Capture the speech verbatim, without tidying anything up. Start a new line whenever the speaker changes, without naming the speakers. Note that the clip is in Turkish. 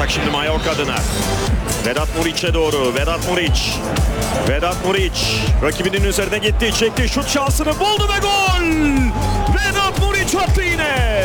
olacak şimdi Mallorca adına. Vedat Muriç'e doğru. Vedat Muriç. Vedat Muriç. Rakibinin üzerine gitti. Çekti. Şut şansını buldu ve gol! Vedat Muriç attı yine.